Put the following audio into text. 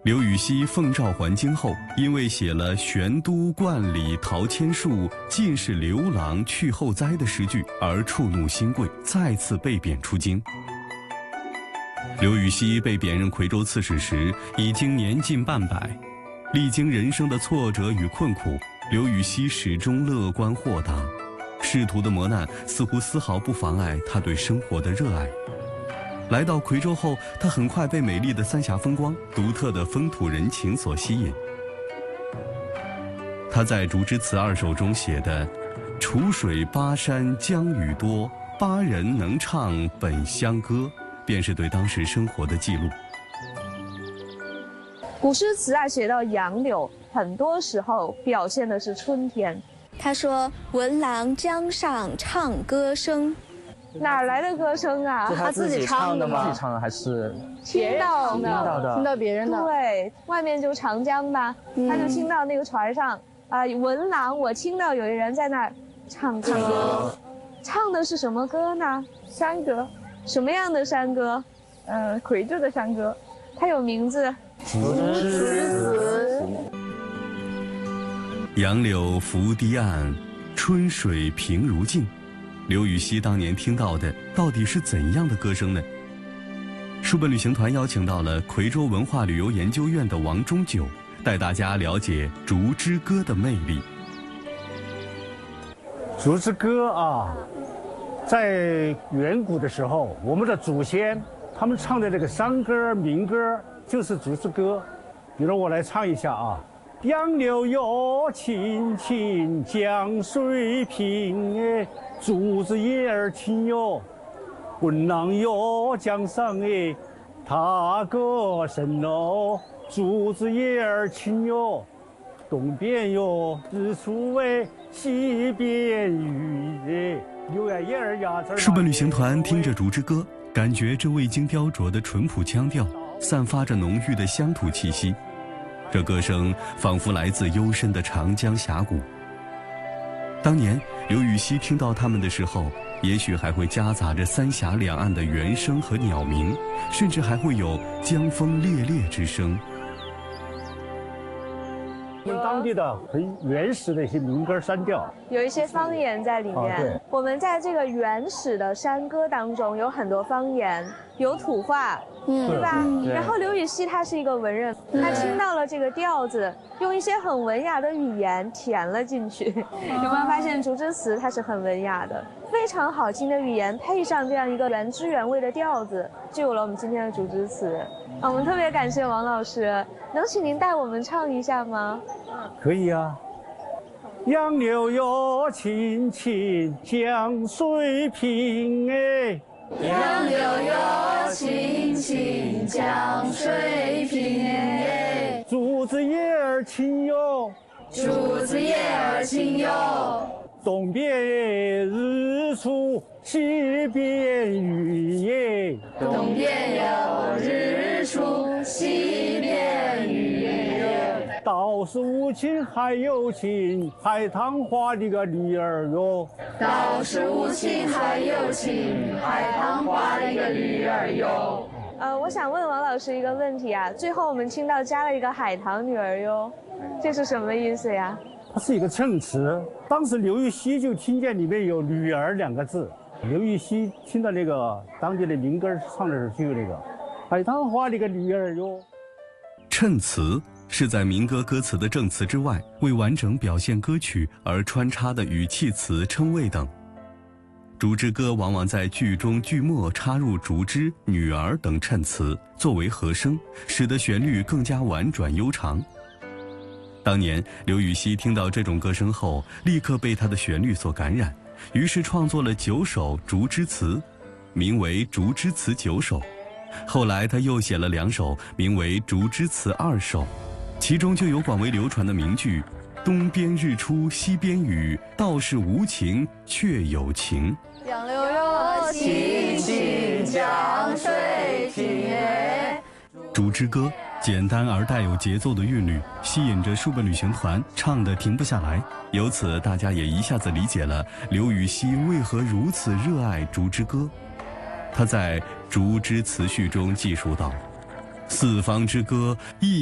刘禹锡奉诏还京后，因为写了玄都观里陶千树尽是刘郎去后哉的诗句而触怒新贵，再次被贬出京。刘禹锡被贬任夔州刺史时已经年近半百，历经人生的挫折与困苦，刘禹锡始终乐观豁达，仕途的磨难似乎丝毫不妨碍他对生活的热爱。来到夔州后，他很快被美丽的三峡风光、独特的风土人情所吸引。他在《竹枝词二首》中写的“楚水巴山江雨多，巴人能唱本乡歌”，便是对当时生活的记录。 古诗词啊，写到杨柳，很多时候表现的是春天。 他说：“闻郎江上唱歌声。” 哪来的歌声啊？ 是他自己唱的吗？ 自己唱的还是听到的？ 听到别人的。对，外面就长江吧，他就听到那个船上闻郎，我听到有人在那儿唱歌。唱的是什么歌呢？ 山歌。 什么样的山歌？ 夔州的山歌。 它有名字。 竹枝词。 杨柳拂堤岸，春水平如镜。刘禹锡当年听到的到底是怎样的歌声呢？书本旅行团邀请到了夔州文化旅游研究院的王中九，带大家了解《竹枝歌》的魅力。 竹枝歌啊，在远古的时候，我们的祖先他们唱的这个山歌、民歌就是竹枝歌。比如我来唱一下啊。杨柳哟青青江水平哎，竹子叶儿青哟，闻郎哟江上哎，踏歌声喽，竹子叶儿青哟，东边哟日出哎，西边雨哎，柳呀叶儿呀。 书本旅行团听着《竹枝歌》，感觉这未经雕琢的淳朴腔调，散发着浓郁的乡土气息。这歌声仿佛来自幽深的长江峡谷。当年刘禹锡听到他们的时候，也许还会夹杂着三峡两岸的猿声和鸟鸣，甚至还会有江风猎猎之声。 我们当地的很原始的一些民歌山调， 有一些方言在里面。我们在这个原始的山歌当中有很多方言，有土话，对吧？然后刘禹锡他是一个文人，他听到了这个调子，用一些很文雅的语言填了进去。有没有发现《竹枝词》它是很文雅的，非常好听的语言，配上这样一个原汁原味的调子，就有了我们今天的《竹枝词》。我们特别感谢王老师，能请您带我们唱一下吗？ 可以啊。杨柳哟青青江水平哎， 杨柳哟青青江水平哎， 竹子叶儿青哟， 竹子叶儿青哟， 东边日出西边雨耶， 东边有日出西边雨耶， 道是无情还有情，海棠花的个女儿哟， 道是无情还有情，海棠花的个女儿哟。 我想问王老师一个问题啊，最后我们听到加了一个海棠女儿哟，这是什么意思呀？ 它是一个衬词，当时刘禹锡就听见里面有女儿两个字，刘禹锡听到那个当地的民歌唱的时候就有那个海棠花的个女儿哟。 衬词是在民歌歌词的正词之外，为完整表现歌曲而穿插的语气词、称谓等。竹枝歌往往在句中句末插入竹枝、女儿等衬词作为和声，使得旋律更加婉转悠长。当年刘禹锡听到这种歌声后，立刻被它的旋律所感染，于是创作了9首竹枝词，名为《竹枝词9首》。后来他又写了2首，名为《竹枝词2首》，其中就有广为流传的名句“东边日出西边雨，道是无情却有情”。 杨柳哟青青江水平哎。 竹枝歌简单而带有节奏的韵律，吸引着书本旅行团唱得停不下来。由此，大家也一下子理解了刘禹锡为何如此热爱竹枝歌。他在《竹枝词序》中记述道：“四方之歌，一